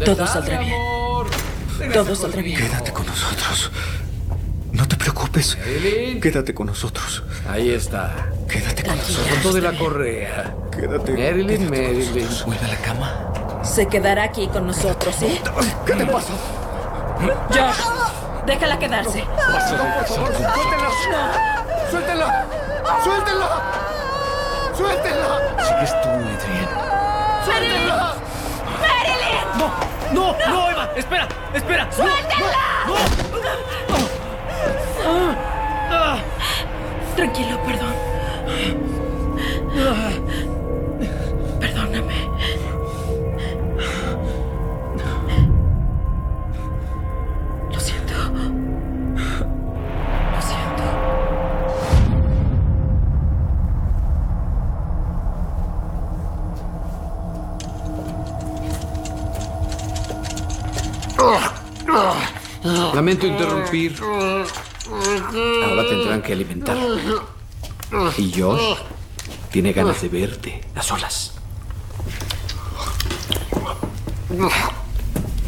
Todo saldrá bien. Todo saldrá bien. Quédate con nosotros. No te preocupes. Marilyn. Quédate con nosotros. Ahí está. Quédate con nosotros. Foto de la correa. Quédate. Marilyn. Vuelve a la cama. Se quedará aquí con nosotros, ¿sí? ¿Qué te pasa? Josh, déjala quedarse. Por favor, suéltenla. ¡Suéltenla! ¡Suéltenla! ¡Suéltenla! Sigues tú, Adrián. ¡Suéltenla! ¡No, Eva! ¡Espera! Tranquilo, perdón. Perdóname. Lo siento. Lo siento. Lamento interrumpir. Ahora tendrán que alimentar. Y Josh tiene ganas de verte a solas.